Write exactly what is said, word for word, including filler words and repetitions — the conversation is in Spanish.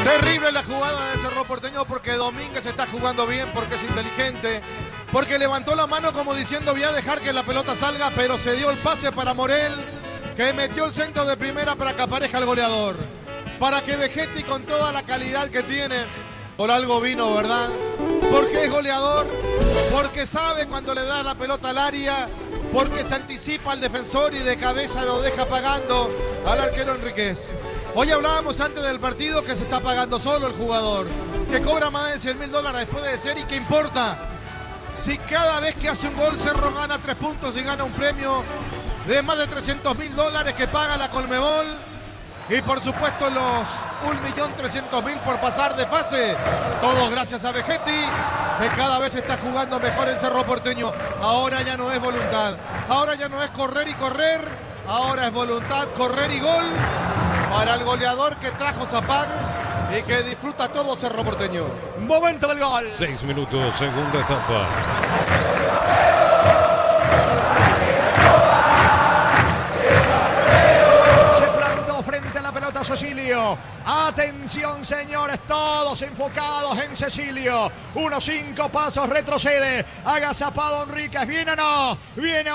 Terrible la jugada de Cerro Porteño porque Domínguez está jugando bien, porque es inteligente, porque levantó la mano como diciendo voy a dejar que la pelota salga, pero se dio el pase para Morel, que metió el centro de primera para que aparezca el goleador. Para que Vegetti, con toda la calidad que tiene, por algo vino, ¿verdad? Porque es goleador, porque sabe cuando le da la pelota al área, porque se anticipa al defensor y de cabeza lo deja pagando al arquero Enríquez. Hoy hablábamos antes del partido que se está pagando solo el jugador, que cobra más de cien mil dólares después de ser, y que importa si cada vez que hace un gol Cerro gana tres puntos y gana un premio de más de trescientos mil dólares que paga la Colmebol, y por supuesto los un millón trescientos mil por pasar de fase, todos gracias a Vegetti, que cada vez está jugando mejor en Cerro Porteño. Ahora ya no es voluntad, ahora ya no es correr y correr, ahora es voluntad, correr y gol para el goleador que trajo Zapag y que disfruta todo Cerro Porteño. Momento del gol. Seis minutos, segunda etapa. Se plantó frente a la pelota Cecilio. Atención, señores, todos enfocados en Cecilio. Unos cinco pasos retrocede. Agazapado Enríquez. ¿Viene o no? Viene.